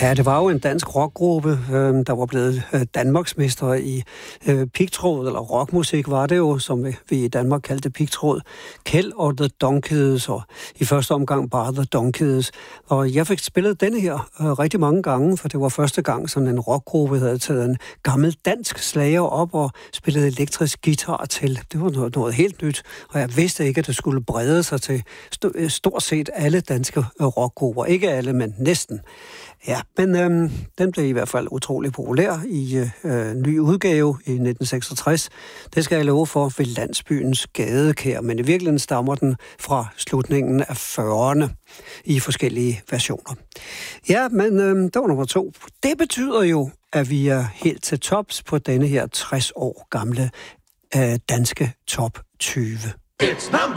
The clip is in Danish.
Ja, det var jo en dansk rockgruppe, der var blevet danmarksmestre i pigtråd, eller rockmusik var det jo, som vi i Danmark kaldte pigtråd. Kjeld og The Donkeys, og i første omgang bare The Donkeys. Og jeg fik spillet denne her rigtig mange gange, for det var første gang, sådan en rockgruppe havde taget en gammel dansk slager op og spillet elektrisk guitar til. Det var noget helt nyt, og jeg vidste ikke, at det skulle brede sig til stort set alle danske rockgrupper. Ikke alle, men næsten. Ja, men den blev i hvert fald utrolig populær i ny udgave i 1966. Det skal jeg love for ved landsbyens gadekær, men i virkeligheden stammer den fra slutningen af 40'erne i forskellige versioner. Ja, men det var nummer 2. Det betyder jo, at vi er helt til tops på denne her 60 år gamle danske top 20.